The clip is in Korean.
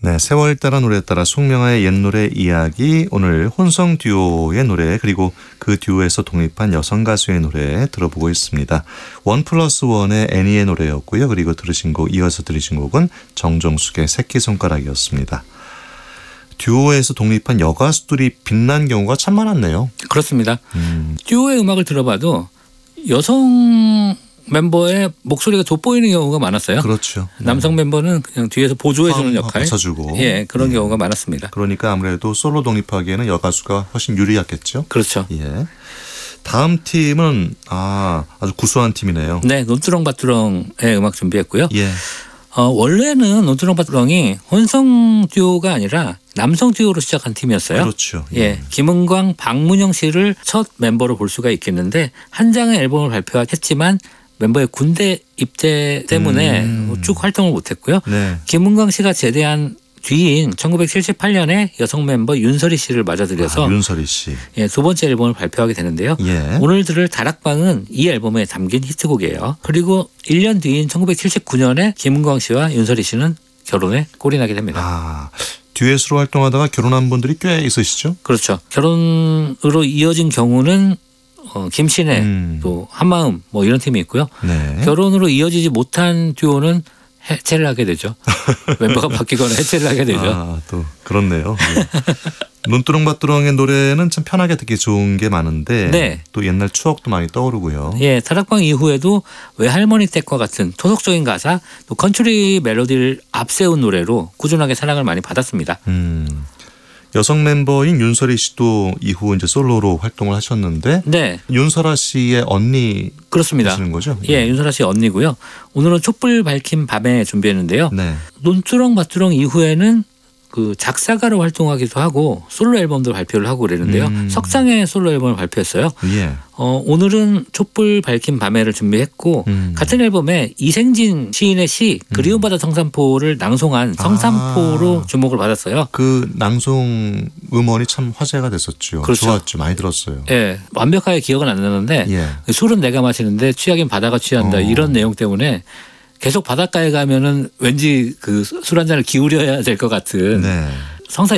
네, 세월 따라 노래에 따라 숙명화의 옛 노래 이야기, 오늘 혼성 듀오의 노래 그리고 그 듀오에서 독립한 여성 가수의 노래 들어보고 있습니다. 1+1의 애니의 노래였고요. 그리고 이어서 들으신 곡은 정종숙의 새끼손가락이었습니다. 듀오에서 독립한 여가수들이 빛난 경우가 참 많았네요. 그렇습니다. 듀오의 음악을 들어봐도 여성 멤버의 목소리가 돋보이는 경우가 많았어요. 그렇죠. 남성 멤버는 그냥 뒤에서 보조해주는 역할, 받쳐주고. 예, 그런 경우가 많았습니다. 그러니까 아무래도 솔로 독립하기에는 여가수가 훨씬 유리했겠죠. 그렇죠. 예. 다음 팀은 아주 구수한 팀이네요. 네, 논두렁밭두렁의 음악 준비했고요. 예. 원래는 논두렁밭두렁이 혼성 듀오가 아니라 남성 듀오로 시작한 팀이었어요. 그렇죠. 예, 김은광, 박문영 씨를 첫 멤버로 볼 수가 있겠는데 한 장의 앨범을 발표했지만 멤버의 군대 입대 때문에 쭉 활동을 못했고요. 네. 김은광 씨가 제대한 뒤인 1978년에 여성 멤버 윤설이 씨를 맞아들여서 윤설이 씨. 예, 두 번째 앨범을 발표하게 되는데요. 예. 오늘 들을 다락방은 이 앨범에 담긴 히트곡이에요. 그리고 1년 뒤인 1979년에 김은광 씨와 윤설이 씨는 결혼에 꼴이 나게 됩니다. 듀엣으로 활동하다가 결혼한 분들이 꽤 있으시죠? 그렇죠. 결혼으로 이어진 경우는 김신혜, 또 한마음 뭐 이런 팀이 있고요. 네. 결혼으로 이어지지 못한 듀오는 해체를 하게 되죠. 멤버가 바뀌거나 해체를 하게 되죠. 또 그렇네요. 네. 논두렁밭두렁의 노래는 참 편하게 듣기 좋은 게 많은데 네. 또 옛날 추억도 많이 떠오르고요. 예, 다락방 이후에도 외할머니 댁과 같은 토속적인 가사, 또 컨트리 멜로디를 앞세운 노래로 꾸준하게 사랑을 많이 받았습니다. 여성 멤버인 윤설이 씨도 이후 이제 솔로로 활동을 하셨는데, 네, 윤설아 씨의 언니 그렇습니다. 하시는 거죠? 예, 윤설아 씨 언니고요. 오늘은 촛불 밝힌 밤에 준비했는데요. 네. 논두렁밭두렁 이후에는 그 작사가로 활동하기도 하고 솔로 앨범도 발표를 하고 그랬는데요. 석상의 솔로 앨범을 발표했어요. 예. 오늘은 촛불 밝힌 밤에를 준비했고 같은 앨범에 이생진 시인의 시 그리운 바다 성산포를 낭송한 성산포로 주목을 받았어요. 그 낭송 음원이 참 화제가 됐었죠. 그렇죠. 좋았죠. 많이 들었어요. 예, 완벽하게 기억은 안 나는데 예. 술은 내가 마시는데 취하긴 바다가 취한다 이런 내용 때문에 계속 바닷가에 가면은 왠지 그 술 한 잔을 기울여야 될 것 같은 네. 성사